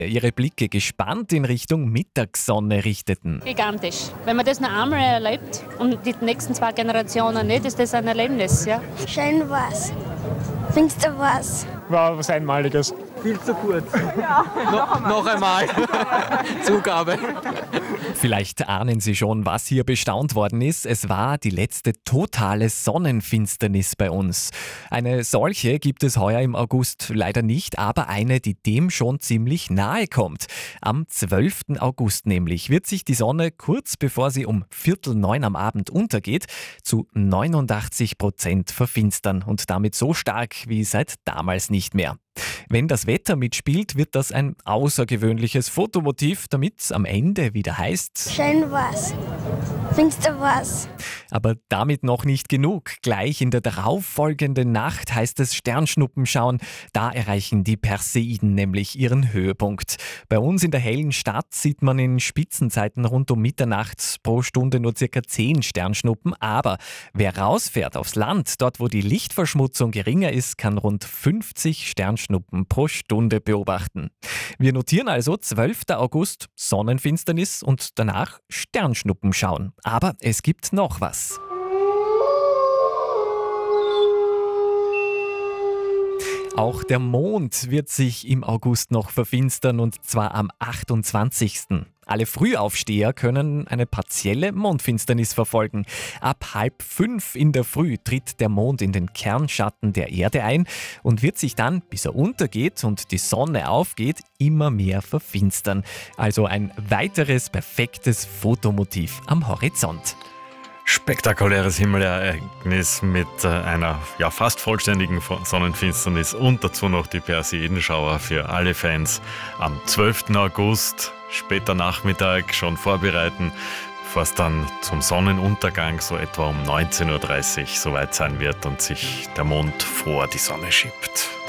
ihre Blicke gespannt in Richtung Mittagssonne richteten. Gigantisch. Wenn man das noch einmal erlebt und die nächsten 2 Generationen nicht, ist das ein Erlebnis. Ja? Schön war's. Findest du was? War was Einmaliges. Viel zu kurz. Ja. Noch einmal. Zugabe. Vielleicht ahnen Sie schon, was hier bestaunt worden ist. Es war die letzte totale Sonnenfinsternis bei uns. Eine solche gibt es heuer im August leider nicht, aber eine, die dem schon ziemlich nahe kommt. Am 12. August nämlich wird sich die Sonne kurz bevor sie um 8:45 am Abend untergeht, zu 89% verfinstern und damit so stark wie seit damals nicht mehr. Wenn das Wetter mitspielt, wird das ein außergewöhnliches Fotomotiv, damit es am Ende wieder heißt: Schön war's. Findest du was? Aber damit noch nicht genug. Gleich in der darauffolgenden Nacht heißt es Sternschnuppen schauen. Da erreichen die Perseiden nämlich ihren Höhepunkt. Bei uns in der hellen Stadt sieht man in Spitzenzeiten rund um Mitternacht pro Stunde nur ca. 10 Sternschnuppen. Aber wer rausfährt aufs Land, dort wo die Lichtverschmutzung geringer ist, kann rund 50 Sternschnuppen pro Stunde beobachten. Wir notieren also 12. August Sonnenfinsternis und danach Sternschnuppen schauen. Aber es gibt noch was. Auch der Mond wird sich im August noch verfinstern und zwar am 28. Alle Frühaufsteher können eine partielle Mondfinsternis verfolgen. Ab 4:30 in der Früh tritt der Mond in den Kernschatten der Erde ein und wird sich dann, bis er untergeht und die Sonne aufgeht, immer mehr verfinstern. Also ein weiteres perfektes Fotomotiv am Horizont. Spektakuläres Himmelereignis mit einer fast vollständigen Sonnenfinsternis und dazu noch die Perseidenschauer für alle Fans am 12. August, später Nachmittag schon vorbereiten, bevor es dann zum Sonnenuntergang so etwa um 19:30 Uhr soweit sein wird und sich der Mond vor die Sonne schiebt.